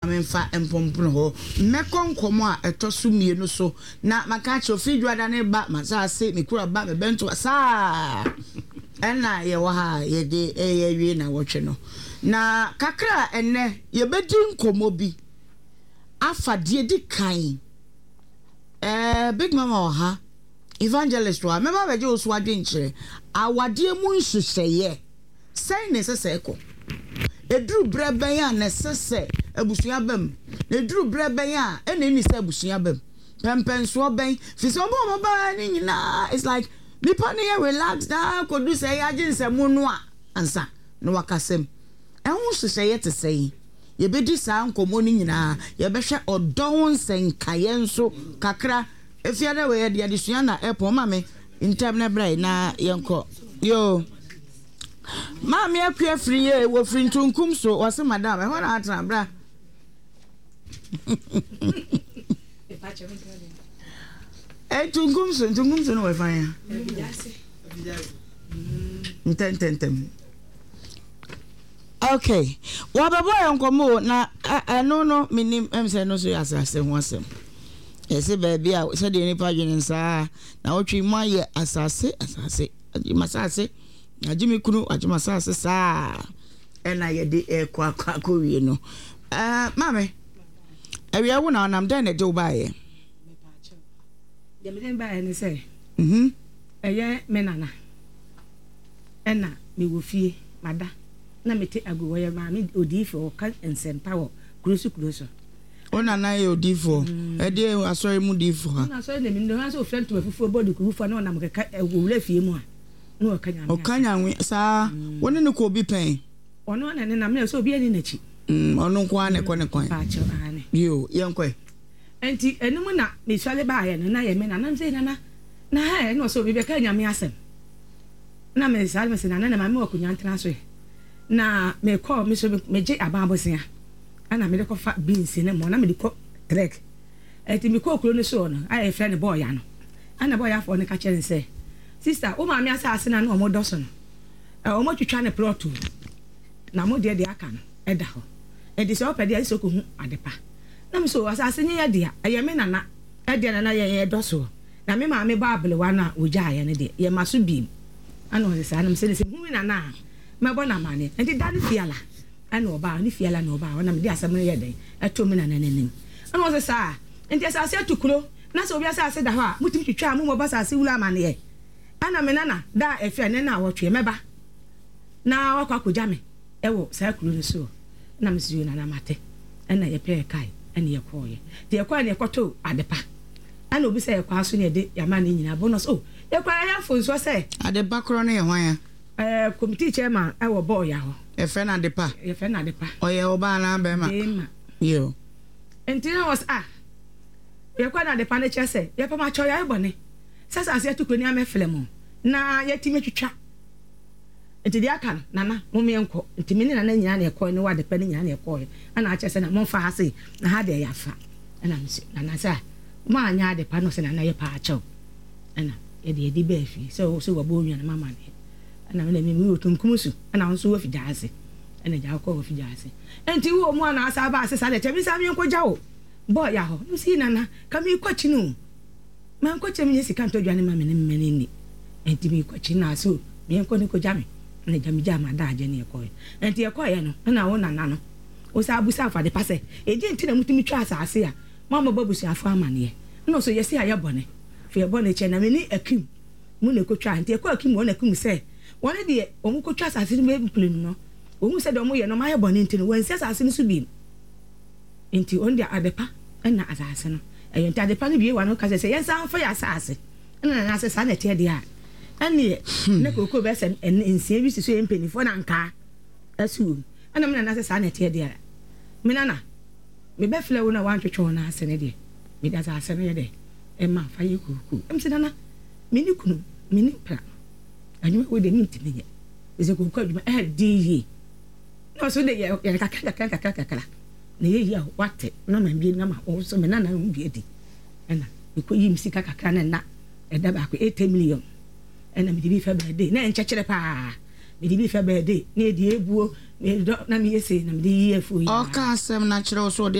memfa empompono ho mekon komo a etoso mienu so na maka che ofidwada ne ba masase mikura ba me bento sa ena ye wa ha ye de ye wie na wotwe no na kakra enne ye bedi nkomo bi afadie di kan big mama oha evangelist wa me ba beje osu adwenkyere awade mu nhyehyeye sai ne seseko edru breben ya na sese abusua bam edru breben ya ene ni se abusua bam pempenso ben fi so mo ba ni nyina it's like nipa ne relax da ko du say agin se mu no a ansa no wakasem ehun hyehyeye te sei ye bedi sa nkomo ni nyina ye behwe odon senkaye nso kakra efiada we de adesua na epo mame intem na brai na yenko yo mami akua free ye wo free ntunkum so wase madam e ho na atra bra ntunkum so no we fan ya tentem okay wa babo yenkomo na no minim emse no so asase ho asem ese baby a se de nipa dwene nsa na wotwe mu aye asase masase ajimi kunu ajima asase sa ena ye de kwa wie no mame awia wo na nam den de wo baaye de me den baaye ne se eye menana ena me wo fie mada na mete agu wo ye ma me odifo ka ensempa wo kurosu ona na ye odifo e de asori mu difo ha na asori ne mi ndo ha so friend to fufu body kufu na ona mkeka wo fie mu a no okanya nwe sa woni ne ko bi pen ono na ne na me so obi ani na chi ono kwa ne kwan paacho ane yo yenkwe enti enum na me swale ba ya na ye me na se na ha no so obi be ka nyame asem na me sale me se na ma me okunya ntena so na me call me so me je ababosia ana me de ko fa beans ne mo na me de ko trek enti me ko okuro ne so no ai friend boy ya no ana boy ya fo ne ka chere se sister o ma me asase na no mo doso no o mo twitwa ne plot na mo de aka no eda ho e de se o pede so ko hu adepa na me so asase nye de aye me nana e de nana ye doso na me ma me bible wa na oja aye ne de ye maso bim ana o se ana me se hu nana me bo na mane enti dani fiala ana oba ni fiala na oba na me de asem ye de eto me nana nanim ana o se sa enti asase atukuro na so obi asase da ho a mutim twitwa mo ba asase wula mane ye ana me nana da efe ne na wotwe meba na wakwa koja me ewo sa kuru ne so na me siyo na mate ena ye pe kai ena ye koye de ye kwa ne kwato adepa ana obi se ye kwa so ne de ya ma ne nyina bonus ye kwa ya fo so se adepa kro ne ye hwan ya committee chairman ewo boy ya ho ye fe na adepa oye oba na be ma yo entina was ye kwa na adepa ne chese ye pa ma cho ya ebone sasa ase atukro ni ameflemo na yetime twitwa enti dia kan nana mo me enko enti me nana nyina na ekọ ne wade pa ne nyina na ekọ ana ache se na mo fa hase na ha de ya fa ana mse nana sa ma anya de pa no se nana ye pa ache ana ye de be afi so wabo nwa na mama ne ana me me otunkum su ana nso wa fi jaase ana ja ko wa fi jaase enti wo mo ana asa ba ase sa de temi sa me enko jawo boy ya ho msi nana ka me kwachi no man kwachi me sika nto dwane ma me ne ni enti me kwachi na so me enko ne ko jame na jama da aje ne ekoy enti ekoy no na wo nana no o sa abusa afa de pase eje enti na mutumi twa asase a mama babusu afa amane no so yesi aye bone fe bone che na me ni akim mu ne ko twa enti ekoy akim wo na akim se woni de o mu ko twa asase ni me plenu no o mu se de o mu ye no ma ye bone enti no wansi asase ni so bi enti on de adepa na asase no enti adepa ni bi wa no ka se yensa fa ya asase na asase na te de a ane ne koko be se ensie bi so empenifo na nka asu ana me na sa na tie de me nana me be fle wo na wan twetwe na ase ne de me da sa ase ne de e ma fa ye kuku em se nana me ni kunu me ni pra anyu we de ni ntime ye ese kuku aduma di yi no so de ye kakaka na ye yi a wate na ma bi na ma o so me nana bi edi ana me ko yi msika kakaka na e da ba ko 8 million ena mi di bi fa birthday na enchechere pa mi di bi fa birthday na edi ebuo na mi yese na mi di yi afu yi o ka asem na kire so